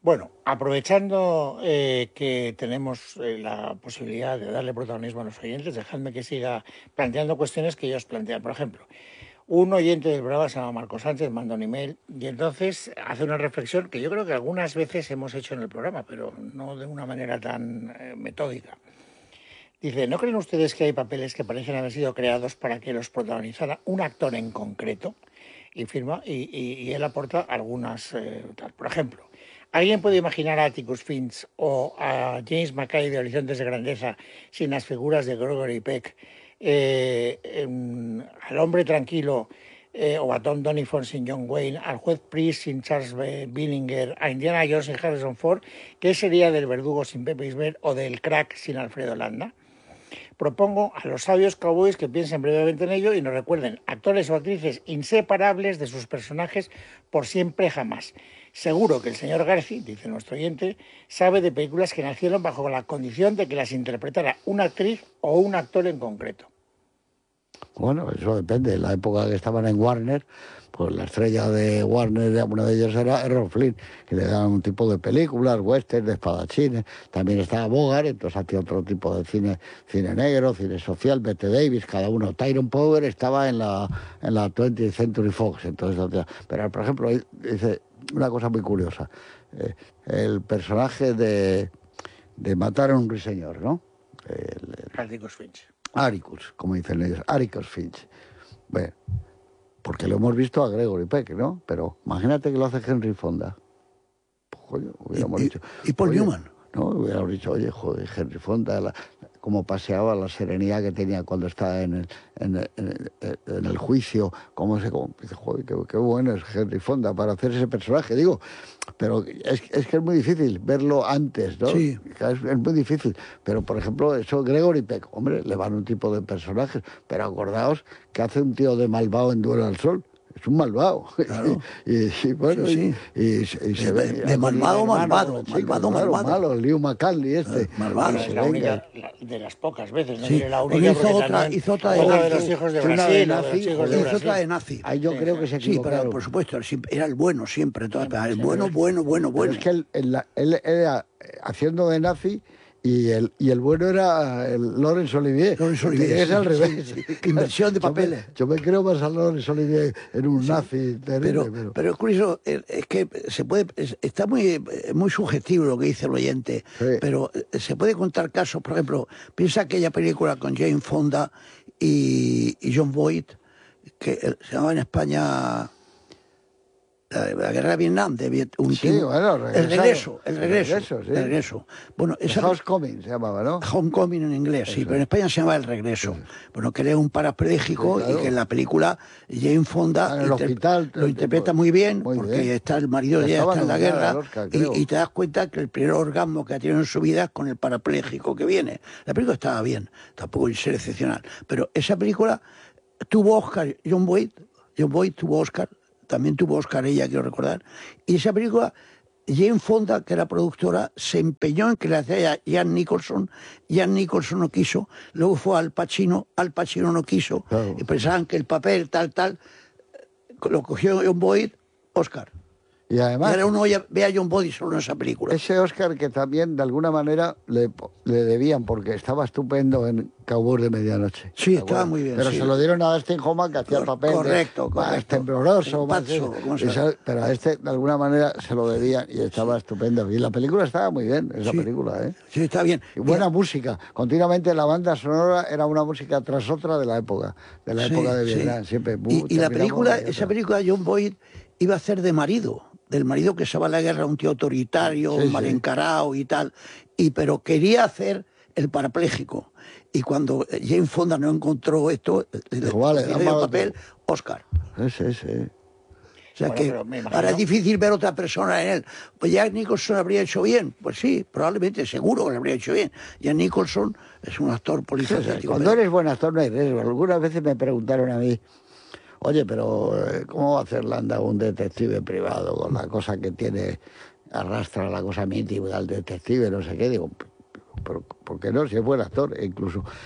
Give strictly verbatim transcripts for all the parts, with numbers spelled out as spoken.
Bueno, aprovechando eh, que tenemos eh, la posibilidad de darle protagonismo a los oyentes, dejadme que siga planteando cuestiones que ellos plantean. Por ejemplo, un oyente del programa se llama Marco Sánchez, manda un email y entonces hace una reflexión que yo creo que algunas veces hemos hecho en el programa, pero no de una manera tan eh, metódica. Dice, ¿no creen ustedes que hay papeles que parecen haber sido creados para que los protagonizara un actor en concreto? Y firma, y, y, y él aporta algunas, eh, tal. Por ejemplo, ¿alguien puede imaginar a Atticus Finch o a James Mackay de Horizontes de Grandeza sin las figuras de Gregory Peck, eh, eh, al hombre tranquilo eh, o a Tom Donifon sin John Wayne, al juez Priest sin Charles Billinger, a Indiana Jones sin Harrison Ford? ¿Qué sería del verdugo sin Pepe Isbert o del crack sin Alfredo Landa? Propongo a los sabios cowboys que piensen brevemente en ello y nos recuerden actores o actrices inseparables de sus personajes por siempre jamás. Seguro que el señor Garci, dice nuestro oyente, sabe de películas que nacieron bajo la condición de que las interpretara una actriz o un actor en concreto. Bueno, eso depende. En la época que estaban en Warner, pues la estrella de Warner, una de ellas era Errol Flynn, que le daban un tipo de películas, western, de espadachines. También estaba Bogart, entonces hacía otro tipo de cine, cine negro, cine social, Bette Davis, cada uno. Tyrone Power estaba en la, en la twentieth Century Fox, entonces, pero por ejemplo, dice una cosa muy curiosa. Eh, el personaje de, de Matar a un ruiseñor, ¿no? Atticus Finch. Atticus, como dicen ellos, Atticus Finch. Bueno, porque lo hemos visto a Gregory Peck, ¿no? Pero imagínate que lo hace Henry Fonda. Pues, coño, hubiéramos y, dicho... Y, y Paul oye, Newman. No, hubiéramos dicho, oye, joder, Henry Fonda, la, cómo paseaba, la serenidad que tenía cuando estaba en el, en el, en el, en el juicio, cómo se... Cómo, dice, joder, qué, qué bueno es Henry Fonda para hacer ese personaje, digo... Pero es, es que es muy difícil verlo antes, ¿no? Sí. Es, es muy difícil. Pero, por ejemplo, eso Gregory Peck, hombre, le van un tipo de personajes. Pero acordaos que hace un tío de malvado en Duelo al Sol. Es un malvado. Claro. y, y, bueno, sí, sí. Y, y, y se de, ve... De, de malvado, malvado, chico, malvado, claro, malvado. Malo, Liu McCanley este. Eh, malvado. Es la única, la, de las pocas veces, no sí. diré la única, hizo otra, hizo otra de, otra nazi, de los hijos de una Brasil, de nazi, de los hijos de hizo Brasil. otra de nazi. Ahí yo sí, creo sí. que se Sí, equivocaron. pero por supuesto, era el bueno siempre. Entonces, Sí, el sí, bueno, sí. bueno, bueno, bueno. Pero es que él, él, él era haciendo de nazi y el, y el bueno era el Laurence Olivier. Laurence Olivier, es sí, al revés. sí, sí. Inversión de papeles. Yo me, yo me creo más al Laurence Olivier en un sí, nazi terrible. Pero, pero... pero es curioso, es que se puede, está muy, muy subjetivo lo que dice el oyente, sí. Pero se puede contar casos, por ejemplo, piensa aquella película con Jane Fonda y, y John Boyd, que se llamaba en España... la guerra de Vietnam, de Viet, un sí, tipo, bueno, el regreso, el regreso, el regreso, sí. el regreso. Bueno, esa, Homecoming se llamaba, ¿no? Homecoming en inglés, sí, Eso. pero en España se llama El regreso. Sí. Bueno, que era un parapléjico sí, claro. Y que en la película Jane Fonda en el inter hospital, lo interpreta muy bien, muy porque bien. Está el marido ya, ya está en la guerra, Oscar, y, y te das cuenta que el primer orgasmo que ha tenido en su vida es con el parapléjico que viene. La película estaba bien, tampoco es ser excepcional, pero esa película tuvo Oscar, John Boyd, John Boyd tuvo Oscar. También tuvo Oscar ella, quiero recordar. Y esa película, Jane Fonda, que era productora, se empeñó en que la hacía Jan Nicholson. Jan Nicholson no quiso. Luego fue Al Pacino. Al Pacino no quiso. Claro. Y pensaban que el papel, tal, tal, lo cogió John Boyd, Oscar. Y además... Y ahora uno ve a John Boyd solo en esa película. Ese Oscar que también, de alguna manera, le, le debían, porque estaba estupendo en Cowboys de Medianoche. Sí, estaba muy bien. Pero sí. se lo dieron a Dustin Hoffman, que hacía el papel correcto, de, correcto. más tembloroso, más Pacho, esa, pero a este, de alguna manera, se lo debían y estaba sí. estupendo. Y la película estaba muy bien, esa sí. película, ¿eh? Sí, está bien. Y buena y, música. Continuamente la banda sonora era una música tras otra de la época, de la sí, época de Vietnam. Sí. Siempre, y, y la película, esa película, John Boyd iba a hacer de marido. Del marido que se va a la guerra, un tío autoritario, sí, mal sí. encarado y tal, y pero quería hacer el parapléjico. Y cuando Jane Fonda no encontró esto, le vale, dio el papel, Oscar. Sí, sí. O sea bueno, que ahora es difícil ver otra persona en él. Pues Jack Nicholson habría hecho bien. Pues sí, probablemente, seguro que lo habría hecho bien. Jack Nicholson es un actor polifacético. Sí, cuando eres buen actor no hay riesgo. Algunas veces me preguntaron a mí, oye, pero ¿cómo va a hacer Landa un detective privado con la cosa que tiene, arrastra la cosa mítica al detective, no sé qué? Digo, pero ¿por qué no? Si es buen actor, e incluso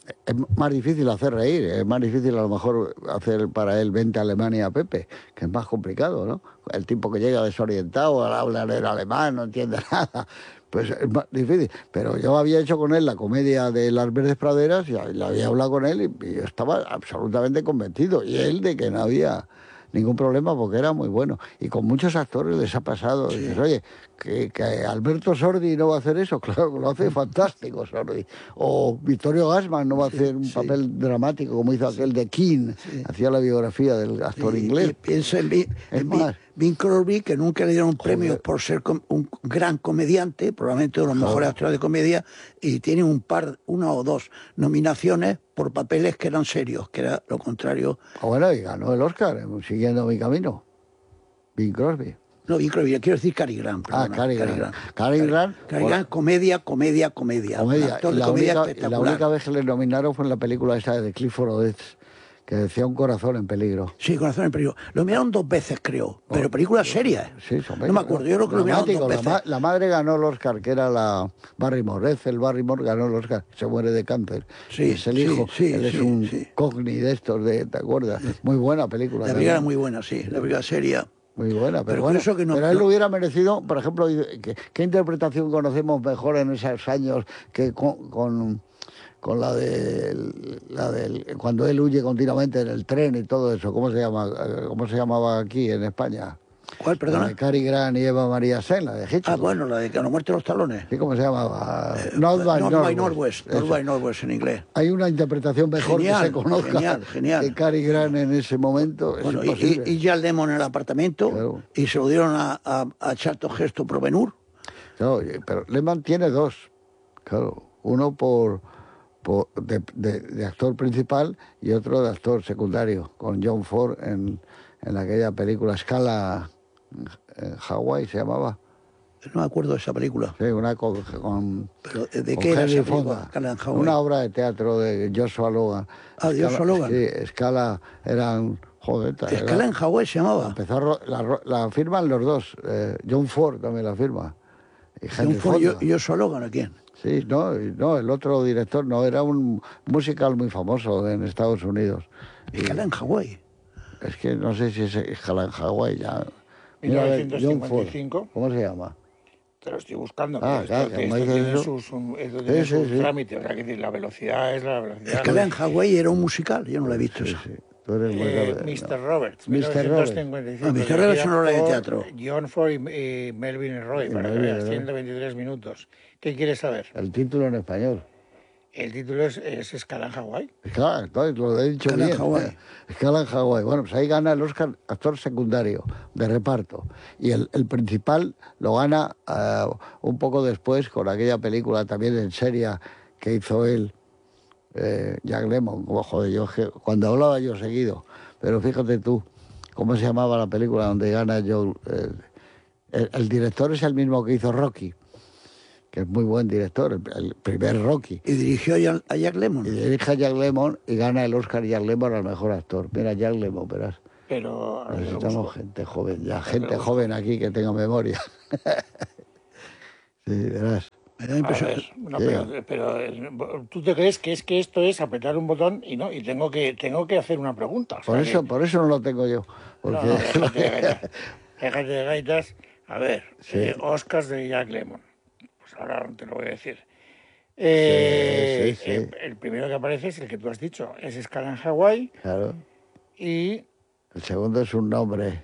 es más difícil hacer reír, es más difícil a lo mejor hacer para él Vente a Alemania, Pepe, que es más complicado, ¿no? El tipo que llega desorientado, habla en alemán, no entiende nada, pues es más difícil. Pero yo había hecho con él la comedia de Las Verdes Praderas y le había hablado con él y, y yo estaba absolutamente convencido, y él de que no había ningún problema porque era muy bueno. Y con muchos actores les ha pasado. Sí. Dices, oye, que, que Alberto Sordi no va a hacer eso. Claro que lo hace fantástico Sordi. O Vittorio Gassman no va a hacer sí, un sí. papel dramático como hizo aquel de King. Sí. Hacía la biografía del actor sí, inglés. Y pienso en, Bing, en Bing Crosby, que nunca le dieron premios por ser un gran comediante, probablemente uno de los Joder. mejores actores de comedia, y tiene un par, una o dos nominaciones por papeles que eran serios, que era lo contrario. Ah, bueno, y ganó el Oscar, siguiendo mi camino. Bing Crosby. No, Bing Crosby, quiero decir Cary Grant. Perdona, ah, Cary Grant. Grant. Cary Grant, Cary Grant, comedia, comedia, comedia. Comedia. Y la, comedia única, la única vez que le nominaron fue en la película esa de Clifford Odets, que decía Un corazón en peligro. Sí, Corazón en peligro. Lo miraron dos veces, creo, pero películas serias. Sí, son no me acuerdo, yo creo que lo miraron dos veces. La, ma la madre ganó el Oscar, que era la Barrymore. Ethel Barrymore ganó el Oscar, se muere de cáncer. Sí, es el hijo, sí, él sí, es un sí. cogni de estos, de, ¿te acuerdas? Sí. Muy buena película. La película era muy buena, sí, la película seria. Muy buena, pero, pero, bueno, eso que no, pero él no... hubiera merecido, por ejemplo, ¿qué, qué interpretación conocemos mejor en esos años que con... con con la de la del cuando él huye continuamente en el tren y todo eso? ¿Cómo se llama? ¿Cómo se llamaba aquí en España? ¿Cuál, perdona? La de Cary Grant y Eva María Sen, la de Hitchcock. Ah, bueno, la de que no muerte los talones. ¿Sí, cómo se llamaba? Eh, North by Northwest. Northwest, North by Northwest en inglés. Hay una interpretación mejor genial, que se conozca genial, genial. que Cary Grant en ese momento. Bueno, es y, y, y Jack Lemmon en el apartamento, claro. Y se lo dieron a, a, a Charlton Heston por Ben-Hur. Claro, pero Lemmon tiene dos, claro, uno por... De, de, de actor principal y otro de actor secundario, con John Ford en, en aquella película Scala en Hawái, se llamaba. No me acuerdo de esa película. Sí, una con... con ¿Pero de con qué era esa película? En Hawái. Una obra de teatro de Joshua Logan. Ah, Scala, Joshua Logan. Sí, Scala eran... Joder, Scala era, en Hawái se llamaba. Empezó, la, la firman los dos, eh, John Ford también la firma. Y John Ford y Joshua Logan, ¿a quién? Sí, no, no, el otro director no, era un musical muy famoso en Estados Unidos. ¿Escala en Hawái? Es que no sé si es Escala en Hawái ya. mil novecientos cincuenta y cinco. ¿Cómo se llama? Te lo estoy buscando. Ah, claro, esto, esto tiene eso. sus, un, esto sí, tiene sí, sus sí. trámites. O sea, que la velocidad es la velocidad. Escala en Hawái era un musical, yo no lo he visto sí, eso. Sí. Tú eres muy eh, mister Roberts, mister mil novecientos cincuenta y cinco. Ah, mister Roberts es una obra de teatro. John Ford y, y Melvin Roy, Y para Melvin, que veas, ¿no? ciento veintitrés minutos. ¿Qué quieres saber? El título en español. El título es, es Escala en Hawái. Escala, lo he dicho Escala bien. en Hawái. Escala en Hawái. Bueno, pues ahí gana el Oscar actor secundario de reparto. Y el, el principal lo gana uh, un poco después con aquella película también en serie que hizo él, eh, Jack Lemmon. Oh, joder, yo, cuando hablaba yo seguido. Pero fíjate tú, ¿cómo se llamaba la película donde gana Joe? Eh, el, el director es el mismo que hizo Rocky, que es muy buen director, el, el primer Rocky. ¿Y dirigió a Jack Lemmon? Y dirige a Jack Lemmon y gana el Oscar Jack Lemmon al mejor actor. Mira, Jack Lemmon, verás. Pero necesitamos gente joven, ya gente joven aquí que tenga memoria. Sí, verás. A ver, no, pero, pero tú te crees que es que esto es apretar un botón y no, y tengo que tengo que hacer una pregunta. O sea por eso, que... por eso no lo tengo yo. Porque... No, no, déjate de gaitas. Déjate de gaitas. A ver, sí. eh, Oscars de Jack Lemmon. Pues ahora te lo voy a decir. Eh, sí, sí, sí. Eh, el primero que aparece es el que tú has dicho, es Escala en Hawái. Claro. Y el segundo es un nombre.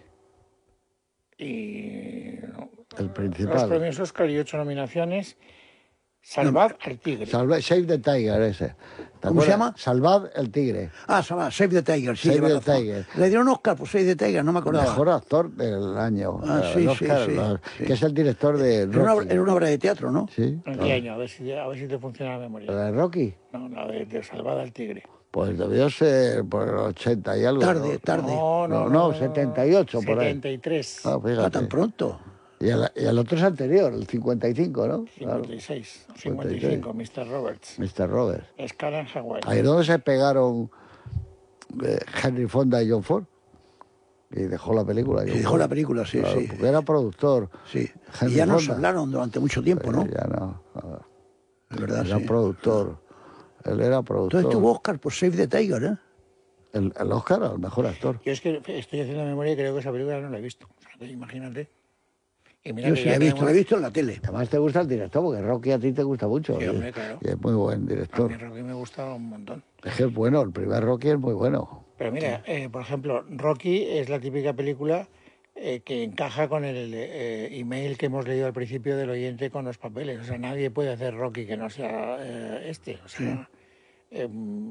Y no, el principal. Los premios Oscar y ocho nominaciones. Salvad al tigre. Salve, Save the Tiger, ese. ¿Cómo se llama? Salvad el tigre. Ah, Salvad, Save the Tiger, sí. Save the Tiger. Le dieron un Oscar por Save the Tiger, no me acordaba. Mejor actor del año. Ah, sí, Oscar, sí, sí, los, sí. Que es el director de Rocky. Era una, era una obra de teatro, ¿no? Sí. ¿En claro. qué año? A ver si, a ver si te funciona la memoria. ¿La de Rocky? No, la de, de Salvad al tigre. Pues debió ser por el ochenta y algo. Tarde, ¿no? tarde. No, no, no, no, no, setenta y ocho por ahí. setenta y tres. Ah, fíjate. Ah, tan pronto. Y el, y el otro es anterior, el cincuenta y cinco, ¿no? cincuenta y seis, claro. cincuenta y cinco, mister Roberts. mister Roberts. Escala en Hawái. Ahí es donde se pegaron eh, Henry Fonda y John Ford. Y dejó la película. Y dejó Ford. la película, sí, claro, sí. Porque era productor. Sí. Henry y ya Fonda. nos hablaron durante mucho tiempo, ¿no? Eh, ya no. no. De verdad, era sí. productor. Él era productor. Entonces tuvo Oscar por Save the Tiger, ¿eh? El, el Oscar al mejor actor. Yo es que estoy haciendo memoria y creo que esa película no la he visto. O sea, que imagínate. Y mira Yo que sí ya la he visto, tenemos- la he visto en la tele. Además te gusta el director, porque Rocky a ti te gusta mucho. Sí, y- hombre, claro. Y es muy buen A director. mí Rocky me gusta un montón. Es que es bueno, el primer Rocky es muy bueno. Pero mira, eh, por ejemplo, Rocky es la típica película eh, que encaja con el eh, email que hemos leído al principio del oyente con los papeles. O sea, nadie puede hacer Rocky que no sea eh, este. O sea, eh,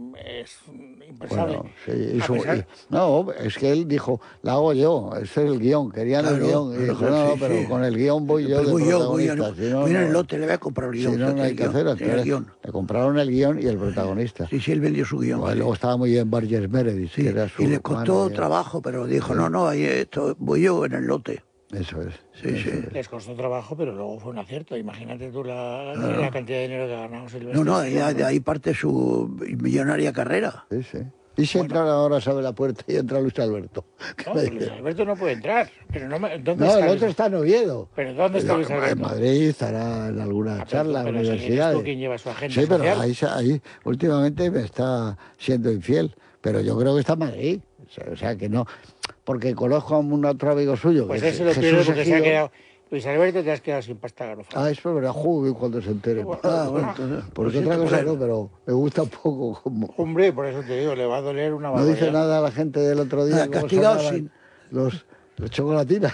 es impensable. Bueno, sí, y A su- pesar- y- no, es que él dijo, la hago yo, ese es el guión, querían el Claro, guión. Y claro, dijo, no, no, sí, pero sí. con el guión voy yo Pero de voy yo, voy yo, protagonista. no. Si no, Mira no- el lote, le voy a comprar el si guión. no, no hay que el hacer. guión, el Entonces, guión. le compraron el guión y el protagonista. Sí, sí, él vendió su guión. Bueno, sí. luego estaba muy bien Burgess Meredith, Sí, que era su y le costó manager. trabajo, pero dijo, no, no, ahí esto, voy yo en el lote. Eso es. Sí, eso sí. es. Les costó trabajo, pero luego fue un acierto. Imagínate tú la, la cantidad de dinero que ha ganado Silvestre. No, no, de, de ahí parte su millonaria carrera. Sí, sí. Y si entra ahora, sabe la puerta y entra Luis Alberto. No, Luis Alberto no puede entrar. Pero no, me- ¿dónde No, está el Luis- otro está en Oviedo. ¿Pero dónde está No, Luis en Alberto? Madrid estará en alguna Ah, pero- charla, pero si eres universidades. tú quien lleva su agenda Sí, pero social. ahí, ahí últimamente me está siendo infiel. Pero yo creo que está en Madrid. O sea, o sea, que no. Porque conozco a un otro amigo suyo. Pues que ese es lo pierde Jesús porque se ha Ejido. quedado... Luis Alberto, te has quedado sin pasta garofal. Ah, eso es verdad, joder, cuando se entere. Ah, bueno, entonces, Porque lo otra siento cosa por él. no, pero me gusta un poco como... Hombre, por eso te digo, le va a doler una No barbaridad. dice nada a la gente del otro día. Ah, cómo castigado sonaban sin- Los, los chocolatinas.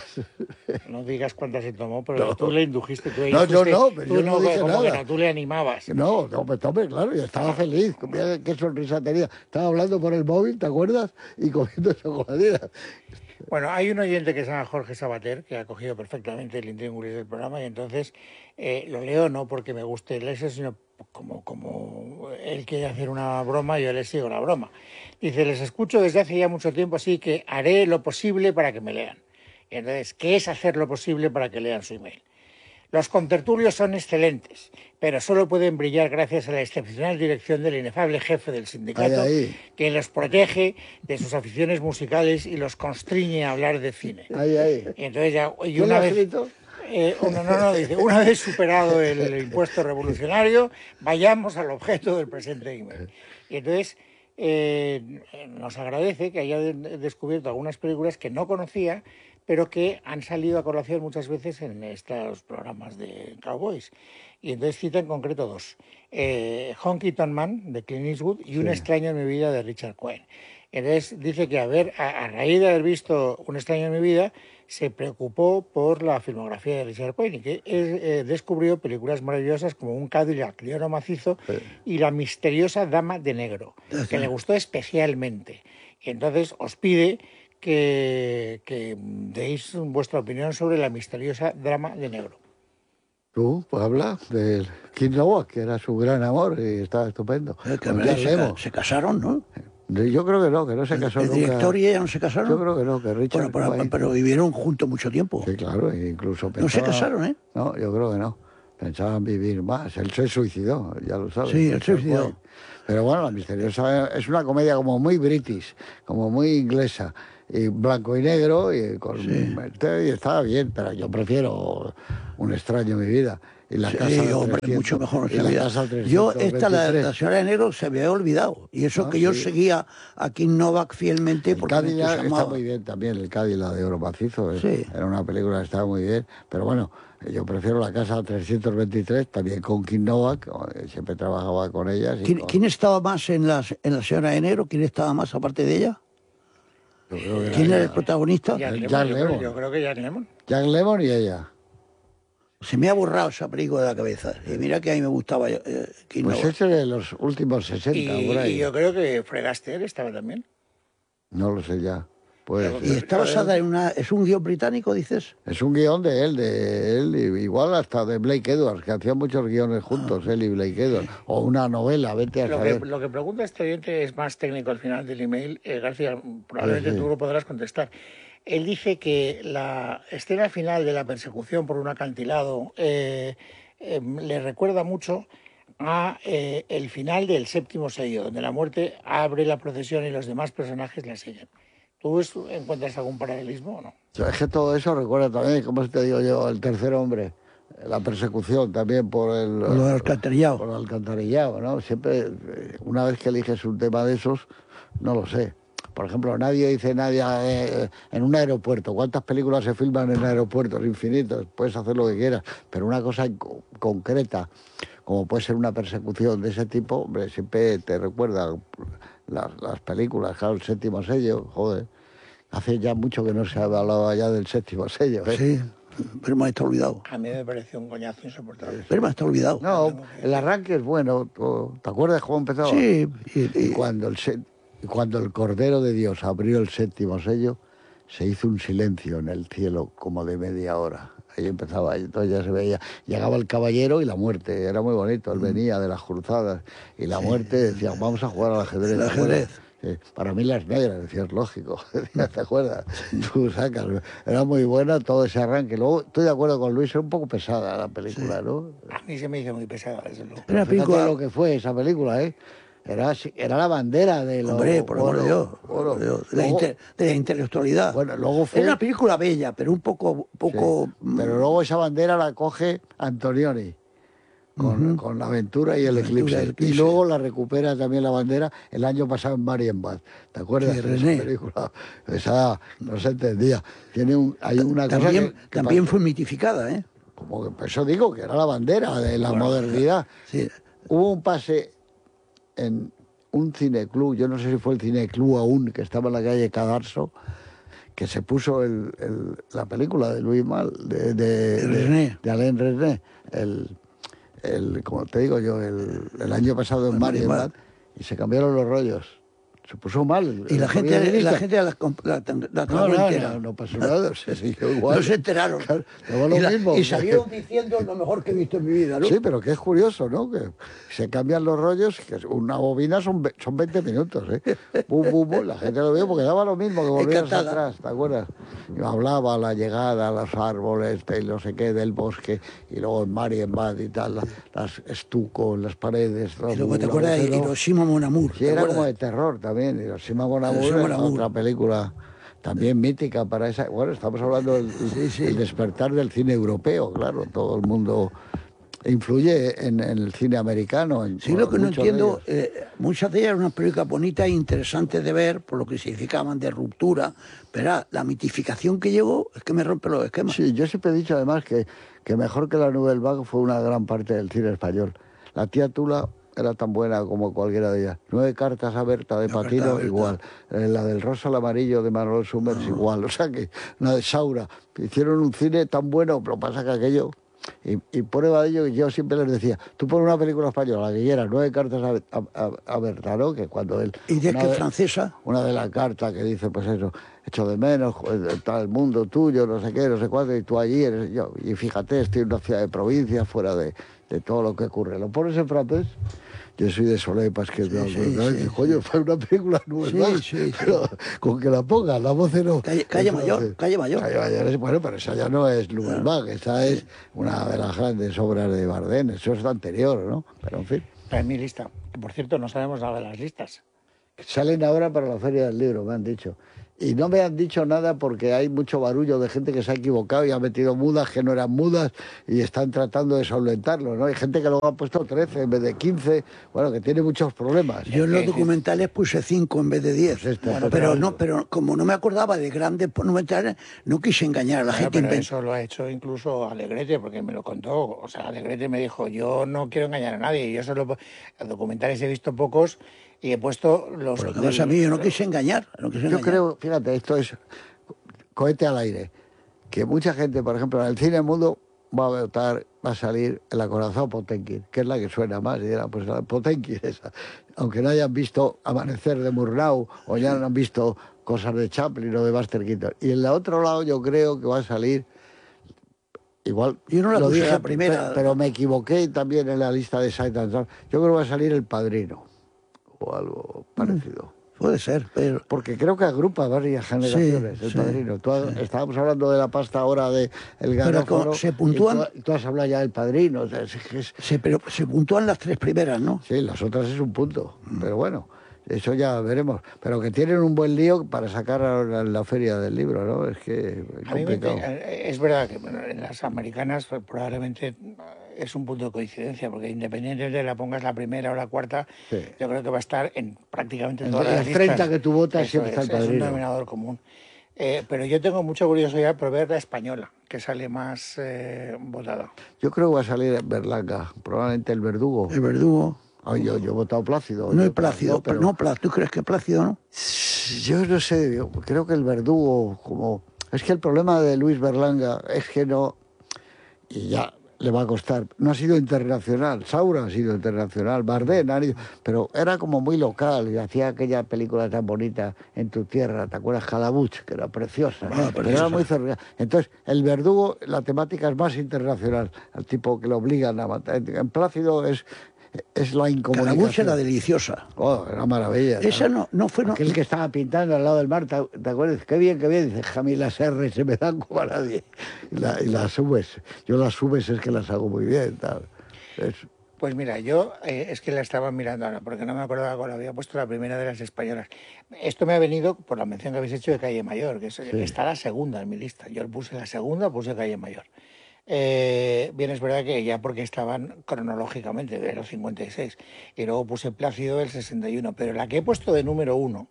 No digas cuántas se tomó, pero No. tú le indujiste. Tú le No, yo dijiste- no, pero tú yo no dije como que nada. no, tú le animabas. No, no, pues hombre, claro, yo estaba feliz. Mira qué sonrisa tenía. Estaba hablando por el móvil, ¿te acuerdas? Y comiendo chocolatinas. Bueno, hay un oyente que se llama Jorge Sabater, que ha cogido perfectamente el intríngulis del programa, y entonces eh, lo leo no porque me guste leerse, sino como, como él quiere hacer una broma, yo le sigo la broma. Dice, les escucho desde hace ya mucho tiempo, así que haré lo posible para que me lean. Y entonces, ¿qué es hacer lo posible para que lean su email? Los contertulios son excelentes, pero solo pueden brillar gracias a la excepcional dirección del inefable jefe del sindicato, Ahí, ahí. que los protege de sus aficiones musicales y los constriñe a hablar de cine. Ahí, ahí. Y entonces ya, y ¿Quién lo una ha vez, escrito? eh, uno, no, no, dice, una vez superado el impuesto revolucionario, vayamos al objeto del presente email. Y entonces eh, nos agradece que haya de- descubierto algunas películas que no conocía, pero que han salido a colación muchas veces en estos programas de Cowboys. Y entonces cita en concreto dos. Eh, Honky Tonk Man, de Clint Eastwood, y Un extraño en mi vida, de Richard Cohen. Entonces dice que a, ver, a, a raíz de haber visto Un extraño en mi vida, se preocupó por la filmografía de Richard Cohen y que es- eh, descubrió películas maravillosas como Un Cadillac de oro macizo y La misteriosa dama de negro, que le gustó especialmente. Y entonces os pide que, que deis vuestra opinión sobre La misteriosa dama de negro. Tú, pues habla del King Novak, que era su gran amor y estaba estupendo. Eh, que Con verdad, Jan se, ca- Lemmon. se casaron, ¿no? Yo creo que no, que no se casó El nunca. director y ella no se casaron. Yo creo que no, que Richard Bueno, pero, Cohen- pero vivieron juntos mucho tiempo. Sí, claro, e incluso No se pensaba- casaron, ¿eh? No, yo creo que no. Pensaban vivir más. Él se suicidó, ya lo sabes. Sí, él se Richard suicidó. Cohen. Pero bueno, La misteriosa es una comedia como muy british, como muy inglesa, y blanco y negro, y, con, y estaba bien, pero yo prefiero Un extraño en mi vida. Y la Sí, casa al hombre, trescientos, mucho mejor. y la sabía. casa al Yo, esta, la, trescientos veintitrés. la señora de negro, se me había olvidado. Y eso Ah, que yo sí. seguía a King Novak fielmente El porque me Cadillac está entusiasmaba. muy bien también, el Cadillac de Oro Macizo. eh. Sí. Era una película que estaba muy bien. Pero bueno, yo prefiero La Casa trescientos veintitrés, también con King Novak, eh, siempre trabajaba con ellas. y ¿Quién, con- quién estaba más en la, en la señora de negro? ¿Quién estaba más aparte de ella? yo creo que ¿Quién era era el protagonista? Jack El Lemmon, Jack yo, creo, Lemmon. yo creo que Jack Lemmon. Jack Lemmon y ella. Se me ha borrado esa película de la cabeza. Y mira que a mí me gustaba eh, King Pues Novak. ese de los últimos sesenta, Y, por ahí. y yo creo que Fred Astaire estaba también. No lo sé ya. Pues, Y está basada en una... ¿Es un guión británico, dices? es un guión de él, de él, y igual hasta de Blake Edwards, que hacían muchos guiones juntos, él y Blake Edwards. O una novela, vete a Lo que, saber. lo que pregunta este oyente es más técnico al final del email. Eh, García, probablemente Sí, sí. tú lo podrás contestar. Él dice que la escena final de la persecución por un acantilado eh, eh, le recuerda mucho a eh, el final del séptimo sello, donde la muerte abre la procesión y los demás personajes la siguen. ¿Tú es- encuentras algún paralelismo o no? Es que todo eso recuerda también, como te digo yo, El tercer hombre, la persecución también por el... Por lo del alcantarillado. Por el alcantarillado, ¿no? Siempre, una vez que eliges un tema de esos, no lo sé. Por ejemplo, nadie dice nadie eh, en un aeropuerto. ¿Cuántas películas se filman en aeropuertos? Infinitos. Puedes hacer lo que quieras. Pero una cosa co- concreta, como puede ser una persecución de ese tipo, hombre, siempre te recuerda las, las películas. Claro, el séptimo sello, joder. Hace ya mucho que no se hablaba ya del séptimo sello, ¿eh? Sí, pero me está olvidado. A mí me pareció un coñazo insoportable. Pero me está olvidado. No, el arranque es bueno. ¿Te acuerdas cómo empezaba? Sí, y, Y y- cuando el, se- y cuando el Cordero de Dios abrió el séptimo sello, se hizo un silencio en el cielo como de media hora. Ahí empezaba, y entonces ya se veía. Llegaba el caballero y la muerte, era muy bonito. Él venía de las cruzadas y la muerte decía, vamos a jugar al ajedrez. El ¿te acuerdas? ajedrez. Sí, para mí las negras, decías, lógico, ¿te acuerdas? Tú sacas, era muy buena todo ese arranque. Luego, estoy de acuerdo con Luis, era un poco pesada la película, ¿no? A mí se me hizo muy pesada, desde luego. Era una Fíjate película- lo que fue esa película, ¿eh? Era, así- era la bandera de los... Hombre, por amor de Dios, por amor de Dios, de la, Luego- inte- de la intelectualidad. Bueno, luego fue- Era una película bella, pero un poco... poco Sí, pero luego esa bandera la coge Antonioni con, con la aventura y el La Aventura eclipse. y el Y Eclipse. luego la recupera también la bandera el año pasado en Marienbad. ¿Te acuerdas Sí, de esa René. película? Esa no se entendía. Tiene un, hay una cosa también que- que también pasa- fue mitificada, ¿eh? como que por eso digo que era la bandera de la modernidad. Sí. Hubo un pase en un cineclub, yo no sé si fue el cineclub aún, que estaba en la calle Cadarso, que se puso el, el- la película de Louis Mal, de, de, De de- René. de Alain René, el, el, como te digo yo, el, el año pasado en En Marienbad, Marienbad. y se cambiaron los rollos. Se puso mal. Y la el gente, Javier la Lírica. gente la, comp- la, la No, tragó no, entera. no, no pasó nada, se siguió igual. No se enteraron. Claro, daba lo y, la- mismo. y salieron diciendo lo mejor que he visto en mi vida, ¿no? Sí, pero que es curioso, ¿no? Que se cambian los rollos, que una bobina son, ve- son veinte minutos, ¿eh? Bum, bum, bum, la gente lo vio porque daba lo mismo que volvías Encantada. atrás, ¿te acuerdas? Y hablaba la llegada, los árboles, de no sé qué, del bosque, y luego en Marienbad y tal, la- las estucos, las paredes... Y luego te los acuerdas de agujeros. Hiroshima Mon Amour. Sí, ¿te era acuerdas? como de terror también, Hiroshima Mon Amour Hiroshima Mon era Amour. otra película también mítica para esa... Bueno, estamos hablando del Sí, sí. el despertar del cine europeo, claro, todo el mundo influye en, en el cine americano. En, Sí, lo que no muchos de entiendo, ellos. eh, muchas de ellas eran unas películas bonitas e interesantes de ver, por lo que significaban de ruptura, pero ah, la mitificación que llegó es que me rompe los esquemas. Sí, yo siempre he dicho además que, que mejor que la Nouvelle Vague fue una gran parte del cine español. La tía Tula era tan buena como cualquiera de ellas. Nueve cartas a Berta de Nueve Patino, cartas a Berta. igual. Eh, la del rosa al amarillo de Manuel Summers, igual. O sea que, la de Saura. Hicieron un cine tan bueno, pero pasa que aquello... Y, y prueba de ello, yo siempre les decía, tú pones una película española, la que quieras, nueve cartas a, a, a, a Berta, ¿no? Que cuando él... Y de una que de- francesa, Una de las cartas que dice, pues eso, echo de menos, joder, está el mundo tuyo, no sé qué, no sé cuánto, y tú allí eres yo. Y fíjate, estoy en una ciudad de provincia, fuera de, de todo lo que ocurre. Lo pones en francés, yo soy de Solepas, que es de sí, ¿no? sí, Y, coño, fue una película nueva, Sí, sí, sí. pero con que la pongan, la voz no. Calle- Calle en Mayor, francés. Calle Mayor. Calle Mayor es, bueno, pero esa ya no es Nouvelle Vague, esa es una de las grandes obras de Bardem, eso es lo anterior, ¿no? Pero en fin. Está en mi lista. Que, por cierto, no sabemos nada de las listas. Salen ahora para la Feria del Libro, me han dicho. Y no me han dicho nada porque hay mucho barullo de gente que se ha equivocado y ha metido mudas que no eran mudas y están tratando de solventarlo, ¿no? Hay gente que luego ha puesto trece en vez de quince, bueno, que tiene muchos problemas. yo en los documentales puse cinco en vez de diez. Pues esta, Bueno, otra pero vez. no, pero como no me acordaba de grandes documentales, no quise engañar a la Claro, gente. pero inven- eso lo ha hecho incluso Alegrete, porque me lo contó. O sea, Alegrete me dijo, yo no quiero engañar a nadie. Yo solo documentales he visto pocos y he puesto los... Por lo que pasa a mí, yo no quise engañar. No quise Yo engañar. creo, fíjate, esto es cohete al aire, que mucha gente, por ejemplo, en el cine mudo va a votar, va a salir el acorazado Potenkin, que es la que suena más, y dirán, pues la Potenkin esa. Aunque no hayan visto Amanecer de Murnau o ya no han visto cosas de Chaplin o de Buster Keaton. Y en el otro lado yo creo que va a salir, igual Yo no la lo puse dije, la primera. pero, pero me equivoqué también en la lista de Sight and Sound. Yo creo que va a salir El Padrino o algo parecido. Puede ser, pero... Porque creo que agrupa varias generaciones, Sí, el sí, Padrino. Tú has- Estábamos hablando de la pasta ahora de El Garofano, como se puntúan- y tú, y tú has hablado ya del Padrino. O sea, es que es- Se, pero se puntúan las tres primeras, ¿no? sí, las otras es un punto. Pero bueno, Eso ya veremos. Pero que tienen un buen lío para sacar a la, la feria del libro, ¿no? Es que es A mí me, complicado. es verdad que bueno, en las americanas pues, probablemente es un punto de coincidencia, porque independientemente de la pongas la primera o la cuarta, Sí. yo creo que va a estar en prácticamente En todas las las listas. treinta que tú votas Eso siempre está es, el es un Padrino. denominador común. Eh, pero yo tengo mucha curiosidad por ver la española, que sale más eh, votada. Yo creo que va a salir Berlanga, probablemente el Verdugo. El Verdugo. Ay, yo, yo he votado Plácido. No yo, es Plácido, pero no, Plácido. ¿Tú crees que es Plácido, no? Yo no sé, yo creo que el Verdugo, como... Es que el problema de Luis Berlanga es que no... Y ya le va a costar. No ha sido internacional. Saura ha sido internacional. Bardem ha ido... Pero era como muy local y hacía aquella película tan bonita En tu tierra. ¿Te acuerdas? Calabuch, que era preciosa. Ah, Pero preciosa. era muy cerrada. Entonces, el Verdugo, la temática es más internacional. El tipo que lo obligan a matar. En Plácido es... Es la incomunicación. Calabuch era deliciosa. Oh, era maravilla. Esa no, no fue... No, Aquel que estaba pintando al lado del mar, ¿te, te acuerdas? Qué bien, qué bien. Dice, Jamí, las R se me dan como a nadie. Y, la, y las subes. Yo las subes es que las hago muy bien. Tal. Es, Pues mira, yo eh, es que la estaba mirando ahora, porque no me acordaba cuando había puesto la primera de las españolas. Esto me ha venido por la mención que habéis hecho de Calle Mayor, que es, sí. está la segunda en mi lista. Yo puse la segunda, puse Calle Mayor. Eh, bien, es verdad que ya porque estaban cronológicamente de los cincuenta y seis, y luego puse Plácido del sesenta y uno, pero la que he puesto de número uno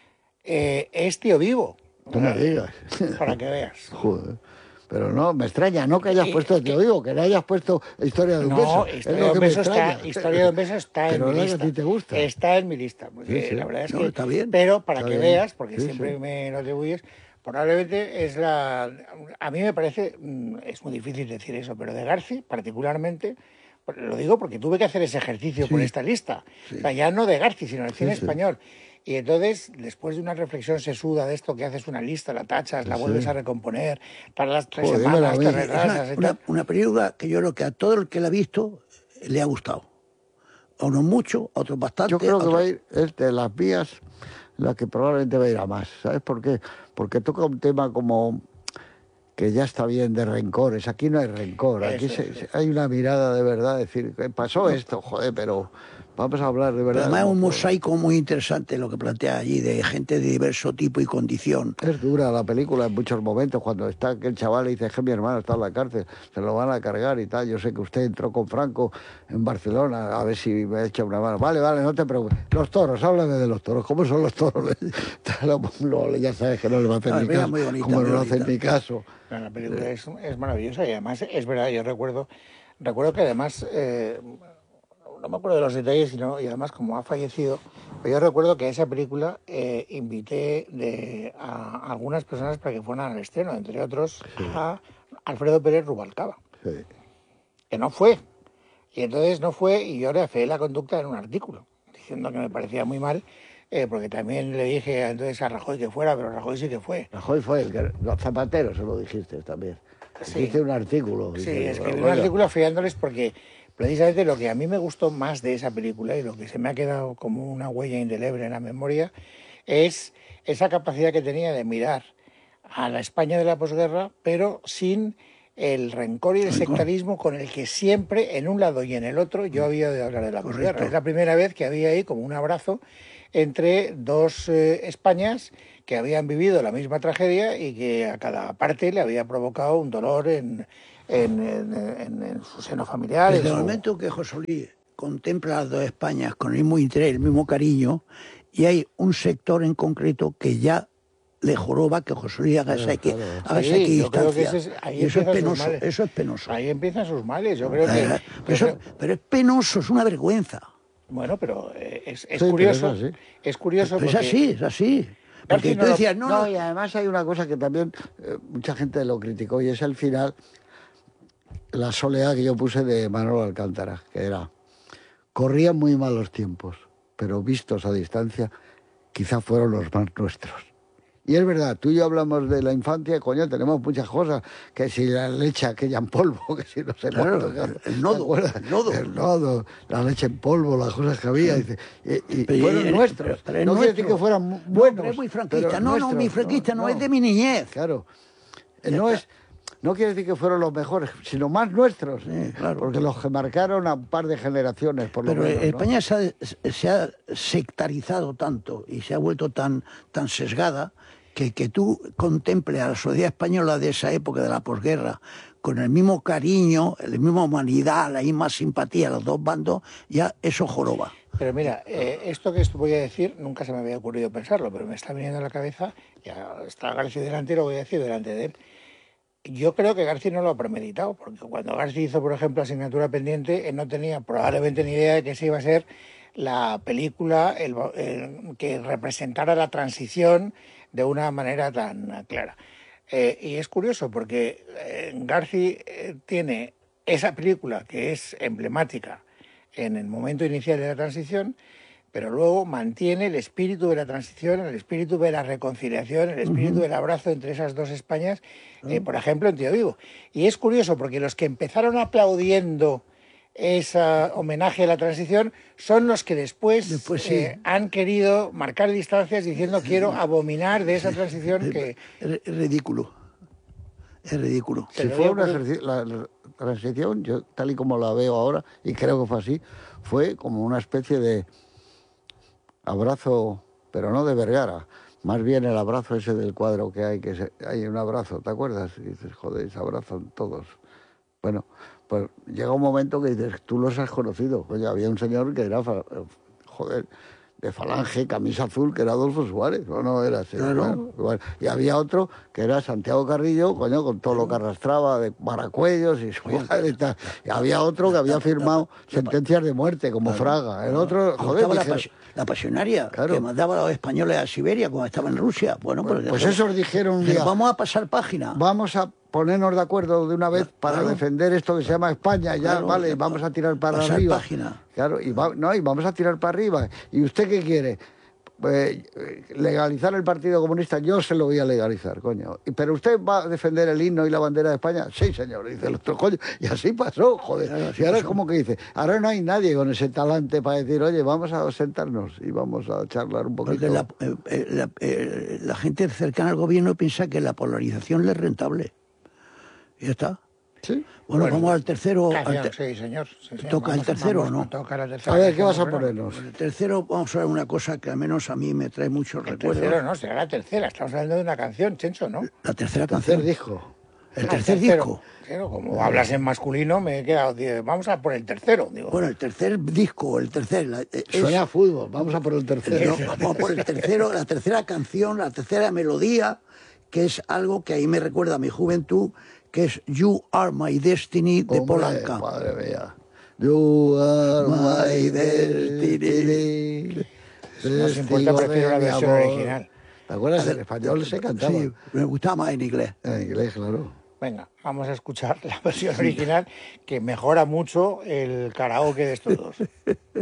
eh, es Tío Vivo. No me digas. Para que veas. Joder. Pero no, me extraña, no que hayas Y, puesto, te lo digo, que no hayas puesto Historia de un no, beso. Historia de un beso está, Historia de un beso está en mi lista. A ti te gusta. Está en mi lista, porque sí, sí. la verdad es no, que... está bien. Pero para está que bien. veas, porque sí, siempre sí. me lo atribuyes, probablemente es la... A mí me parece, es muy difícil decir eso, pero de Garci particularmente, lo digo porque tuve que hacer ese ejercicio sí. por esta lista. Sí. O sea, ya no de Garci, sino del cine sí, sí. español. Y entonces, después de una reflexión sesuda de esto, que haces una lista, la tachas, la Sí. vuelves a recomponer, para las tres Joder, semanas, dímelo te a mí. retrasas Una, y una, tal. una película que yo creo que a todo el que la ha visto le ha gustado. A unos mucho, a otros bastante. Yo creo que otros... va a ir, es de las vías, la que probablemente va a ir a más. ¿Sabes por qué? Porque toca un tema como que ya está bien de rencores. Aquí no hay rencor, aquí Eso, se, eso. se- hay una mirada de verdad, decir, ¿qué pasó esto? Joder, pero vamos a hablar de Pero verdad. además es un como- mosaico muy interesante lo que plantea allí, de gente de diverso tipo y condición. Es dura la película en muchos momentos, cuando está aquel chaval y dice, es que mi hermano está en la cárcel, se lo van a cargar y tal. Yo sé que usted entró con Franco en Barcelona, a ver si me echa una mano. Vale, vale, no te preocupes. Los toros, háblame de los toros. ¿Cómo son los toros? Lo- ya sabes que no le va a hacer Ah, ni mira, caso. muy bonita, Como muy no le hacen bonita. ni caso. No, la película es, es maravillosa y además es verdad, yo recuerdo, recuerdo que además, eh, no me acuerdo de los detalles, sino, y además como ha fallecido, pero yo recuerdo que a esa película eh, invité de, a algunas personas para que fueran al estreno, entre otros a Alfredo Pérez Rubalcaba, Sí. que no fue. Y entonces no fue y yo le afeé la conducta en un artículo, diciendo que me parecía muy mal, eh, porque también le dije entonces a Rajoy que fuera, pero Rajoy sí que fue. Rajoy fue el que... Los zapateros se lo dijiste también. Sí. Hiciste un artículo. Sí, diciendo, escribí un "Oiga, artículo afeándoles porque precisamente lo que a mí me gustó más de esa película y lo que se me ha quedado como una huella indeleble en la memoria es esa capacidad que tenía de mirar a la España de la posguerra, pero sin el rencor y el sectarismo con el que siempre, en un lado y en el otro, yo había de hablar de la posguerra. Correcto. Es la primera vez que había ahí como un abrazo entre dos eh, Españas que habían vivido la misma tragedia y que a cada parte le había provocado un dolor en, en, en, en- en su seno familiar. Desde en el su- momento que José Luis contempla las dos Españas con el mismo interés, el mismo cariño, y hay un sector en concreto que ya le joroba que José Luis haga esa, equi- claro. haga esa Sí, yo creo que equidistancia. ese es- ahí Y eso es empiezan sus penoso, males. eso es penoso. Ahí empiezan sus males. Yo creo que... Eh, yo pero, eso- creo- pero es penoso, es una vergüenza. bueno, pero eh, es, es Sí, pero curioso. es así. Es curioso Pero es porque... así, es así. Porque García tú no lo- decías, no, No, no, y además hay una cosa que también eh, mucha gente lo criticó y es el final, la soleá que yo puse de Manolo Alcántara, que era, corrían muy malos tiempos, pero vistos a distancia, quizá fueron los más nuestros. Y es verdad, tú y yo hablamos de la infancia, coño, tenemos muchas cosas, que si la leche aquella en polvo, que si no sé Claro, cuánto, el- el nodo, ¿te acuerdas? el nodo. El nodo, la leche en polvo, las cosas que había, dice, y, y Pero- fueron eh, nuestros. pero- pero es no quiere nuestro. decir que fueran No, buenos. pero es muy franquista. pero No, no, nuestros, mi franquista no, es de mi niñez. Claro. Eh, Ya No está. es, no quiere decir que fueron los mejores, sino más nuestros, Sí, claro. porque los que marcaron a un par de generaciones, por lo Pero menos, ¿no? España se ha, se ha sectarizado tanto y se ha vuelto tan, tan sesgada que, que tú contemples a la sociedad española de esa época, de la posguerra, con el mismo cariño, la misma humanidad, la misma simpatía a los dos bandos, ya eso joroba. Pero mira, eh, esto que voy a decir, nunca se me había ocurrido pensarlo, pero me está viniendo a la cabeza, ya está García delante, lo voy a decir delante de él. Yo creo que García no lo ha premeditado, porque cuando García hizo, por ejemplo, Asignatura Pendiente, él no tenía probablemente ni idea de que esa iba a ser la película el, el, que representara la transición de una manera tan clara. Eh, y es curioso porque eh, García eh, tiene esa película que es emblemática en el momento inicial de la transición, pero luego mantiene el espíritu de la transición, el espíritu de la reconciliación, el espíritu uh-huh. del abrazo entre esas dos Españas, uh-huh. eh, por ejemplo, en Tío Vivo. Y es curioso porque los que empezaron aplaudiendo ese homenaje a la transición son los que después, después sí. eh, han querido marcar distancias diciendo quiero abominar de esa transición que... Es ridículo, es ridículo. Si fue una ejercicio, la, la transición, yo tal y como la veo ahora, y creo que fue así, fue como una especie de abrazo, pero no de Vergara, más bien el abrazo ese del cuadro que hay, que se, hay un abrazo, ¿te acuerdas? Y dices, joder, se abrazan todos. Bueno, pues llega un momento que dices, tú los has conocido. Oye, había un señor que era, joder, de Falange, camisa azul, que era Adolfo Suárez, ¿o no era así? Claro. Bueno, y había otro que era Santiago Carrillo, coño, con todo lo que arrastraba de paracuellos y Suárez y tal. Y había otro que había firmado sentencias de muerte, como Fraga. El otro, joder, la, dije, pas la pasionaria, claro, que mandaba a los españoles a Siberia cuando estaba en Rusia. Bueno, pues, pues, pues esos dijeron un día, vamos a pasar página. Vamos a ponernos de acuerdo de una vez para claro. defender esto que se llama España, ya, claro, vale, vamos a tirar para pasar arriba. Página. Claro, y, va, no, y vamos a tirar para arriba. ¿Y usted qué quiere? Pues, legalizar el Partido Comunista, yo se lo voy a legalizar, coño. ¿Pero usted va a defender el himno y la bandera de España? Sí, señor, dice el otro, coño. Y así pasó, joder. Claro, así y ahora pasó. Es como que dice, ahora no hay nadie con ese talante para decir, oye, vamos a sentarnos y vamos a charlar un poquito. Porque la, eh, la, eh, la gente cercana al gobierno piensa que la polarización le es rentable. Y ya está. ¿Sí? Bueno, bueno, vamos al tercero. Canción, al te sí, señor. Sí, sí, ¿Toca vamos, el tercero vamos, o no? Toca la tercera a ver, ¿qué vas a bueno, ponernos? El tercero, vamos a ver una cosa que al menos a mí me trae muchos el recuerdos. tercero no, será la tercera. Estamos hablando de una canción, Chencho, ¿no? La tercera El canción. tercer disco. El ah, tercer el tercero. disco. Claro, como hablas en masculino, me he quedado... Vamos a por el tercero, digo. Bueno, el tercer disco, el tercer... La, es, Suena a fútbol, vamos a por el tercero. No, vamos a por el tercero, la tercera canción, la tercera melodía, que es algo que ahí me recuerda a mi juventud, que es You Are My Destiny de Paul Anka. Madre mía. You are my destiny. No se importa, prefiero la versión original. ¿Te acuerdas? En español se cantaba. Sí, me gustaba más en inglés. En inglés, claro. Venga, vamos a escuchar la versión original, que mejora mucho el karaoke de estos dos.